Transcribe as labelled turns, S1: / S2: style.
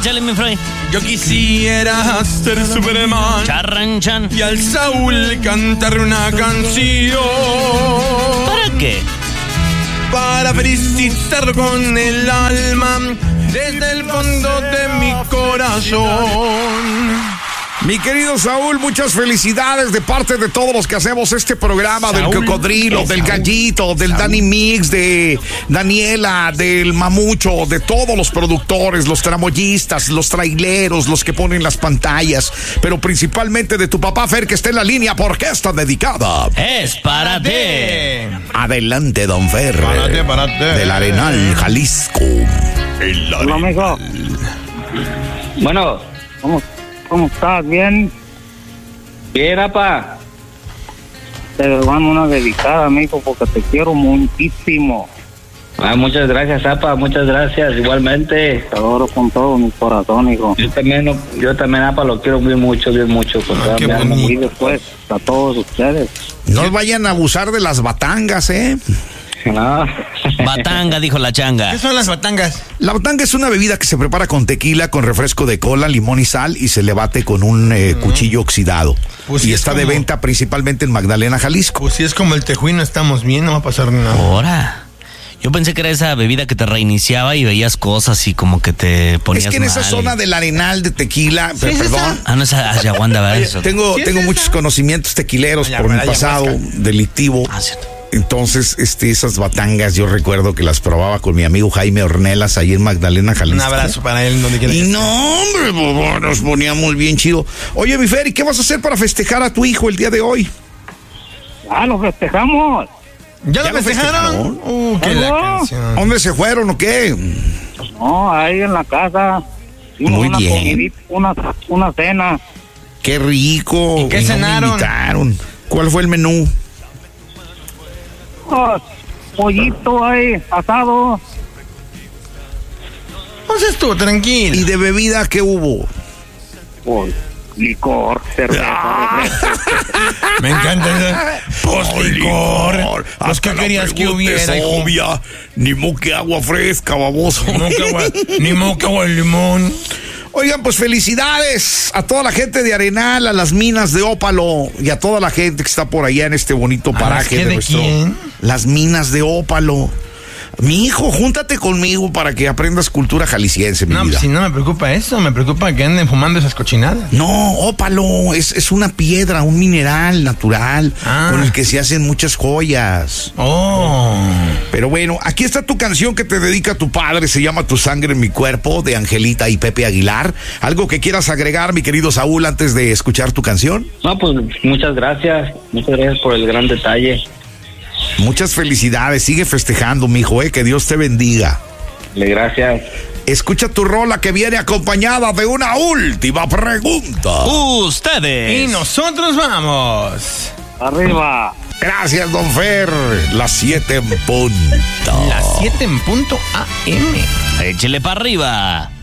S1: Échale, mi Fray.
S2: Yo quisiera ser Superman.
S1: Charranchan.
S2: Y al Saúl cantar una canción.
S1: ¿Para qué?
S2: Para felicitarlo con el alma desde el fondo de mi corazón.
S3: Mi querido Saúl, muchas felicidades de parte de todos los que hacemos este programa, Saúl, del Cocodrilo, del Gallito, del Saúl. Dani Mix, de Daniela, del Mamucho, de todos los productores, los tramoyistas, los traileros, los que ponen las pantallas, pero principalmente de tu papá Fer, que está en la línea porque está dedicada.
S1: Es para ti.
S3: Adelante, don Fer.
S2: Párate.
S3: Del Arenal, Jalisco.
S4: El Arenal. Hola, amigo. Bueno, ¿Cómo estás? ¿Bien?
S5: Bien, apa.
S4: Te mando una dedicada, amigo, porque te quiero muchísimo.
S5: Muchas gracias, apa, muchas gracias, igualmente.
S4: Te adoro con todo mi corazón, hijo.
S5: Yo también, apa, lo quiero bien mucho, con toda mi alma.
S4: Y después, a todos ustedes.
S3: No vayan a abusar de las batangas, ¿eh?
S5: No.
S1: Batanga, dijo la changa.
S2: ¿Qué son las batangas?
S3: La batanga es una bebida que se prepara con tequila, con refresco de cola, limón y sal y se le bate con un cuchillo oxidado.
S2: Pues
S3: y está de venta principalmente en Magdalena, Jalisco.
S2: Pues si es como el tejuino, estamos bien, no va a pasar nada.
S1: Ahora. Yo pensé que era esa bebida que te reiniciaba y veías cosas y como que te ponías.
S3: Es que en esa zona del Arenal de tequila,
S1: ¿sí
S3: perdón.
S1: No es ayahuasca, ¿verdad?
S3: Tengo muchos conocimientos tequileros por mi pasado delictivo.
S1: Cierto.
S3: Entonces, esas batangas yo recuerdo que las probaba con mi amigo Jaime Ornelas ahí en Magdalena, Jalisco.
S2: Un abrazo para él donde quiera.
S3: Y no, hombre, nos poníamos bien chido. Oye, mi Fer, ¿y qué vas a hacer para festejar a tu hijo el día de hoy?
S4: Lo festejamos.
S2: ¿Ya lo festejaron? Qué la canción.
S3: ¿Dónde se fueron o qué?
S4: No, ahí en la casa.
S3: Muy bien.
S4: Una cena.
S3: Qué rico.
S2: ¿Y qué cenaron?
S3: Me invitaron. ¿Cuál fue el menú?
S4: Pollito ahí, asado.
S2: Pues estuvo tranquilo.
S3: ¿Y de bebida qué hubo?
S4: Pues, licor, cerveza.
S2: Me encanta eso. Pues licor. Pues ¿qué querías que hubiera?
S3: Obvia. Ni moque agua fresca, baboso.
S2: Ni moque agua de limón.
S3: Oigan, pues felicidades a toda la gente de Arenal, a las minas de Ópalo y a toda la gente que está por allá en este bonito paraje de nuestro.
S2: ¿Quién?
S3: Las minas de Ópalo. Mi hijo, júntate conmigo para que aprendas cultura jalisciense, mi vida.
S2: Pues si no me preocupa eso, me preocupa que anden fumando esas cochinadas.
S3: No, ópalo, es una piedra, un mineral natural con el que se hacen muchas joyas. Pero bueno, aquí está tu canción que te dedica a tu padre, se llama Tu sangre en mi cuerpo, de Angelita y Pepe Aguilar. ¿Algo que quieras agregar, mi querido Saúl, antes de escuchar tu canción?
S5: No, pues muchas gracias por el gran detalle.
S3: Muchas felicidades, sigue festejando, mijo, que Dios te bendiga.
S5: Gracias.
S3: Escucha tu rola que viene acompañada de una última pregunta.
S1: Ustedes.
S2: Y nosotros vamos.
S4: Arriba.
S3: Gracias, don Fer. Las 7 en punto.
S2: Las 7 en punto AM.
S1: Échele para arriba.